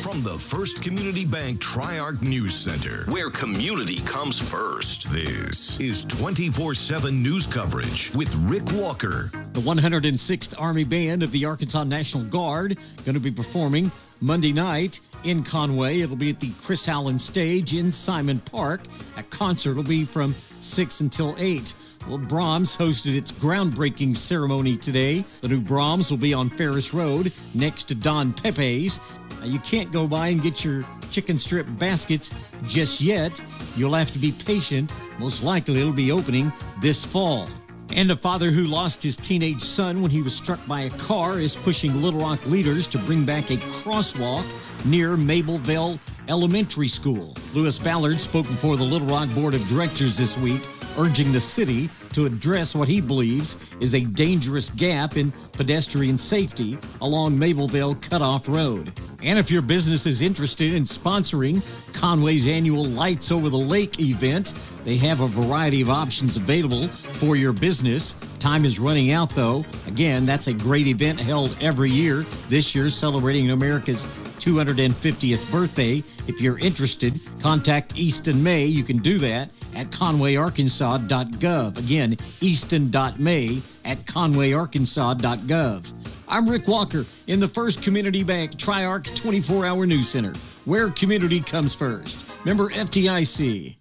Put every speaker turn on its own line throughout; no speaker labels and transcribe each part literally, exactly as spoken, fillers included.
From the First Community Bank Tri-Arc News Center, where community comes first, this is twenty-four seven news coverage with Rick Walker.
The one hundred sixth Army Band of the Arkansas National Guard going to be performing Monday night in Conway. It'll be at the Chris Allen Stage in Simon Park. A concert will be from six until eight. Well, Brahms hosted its groundbreaking ceremony today. The new Brahms will be on Ferris Road next to Don Pepe's. Now, you can't go by and get your chicken strip baskets just yet. You'll have to be patient. Most likely it'll be opening this fall. And a father who lost his teenage son when he was struck by a car is pushing Little Rock leaders to bring back a crosswalk near Mableville Elementary School. Lewis Ballard spoke before the Little Rock Board of Directors this week, urging the city to address what he believes is a dangerous gap in pedestrian safety along Mableville Cutoff Road. And if your business is interested in sponsoring Conway's annual Lights Over the Lake event, they have a variety of options available for your business. Time is running out, though. Again, that's a great event held every year. This year, celebrating America's two hundred fiftieth birthday. If you're interested, contact Easton May. You can do that at conway arkansas dot gov. Again, easton dot may at conway arkansas dot gov. I'm Rick Walker in the First Community Bank Tri-Arc twenty-four hour News Center, where community comes first. Member F D I C.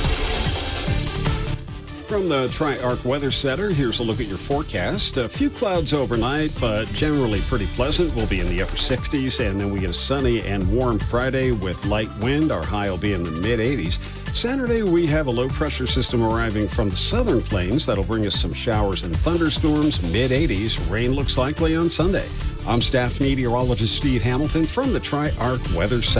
From the Tri-Arc Weather Center, here's a look at your forecast. A few clouds overnight, but generally pretty pleasant. We'll be in the upper sixties, and then we get a sunny and warm Friday with light wind. Our high will be in the mid eighties. Saturday, we have a low-pressure system arriving from the southern plains. That'll bring us some showers and thunderstorms, mid eighties. Rain looks likely on Sunday. I'm staff meteorologist Steve Hamilton from the Tri-Arc Weather Center.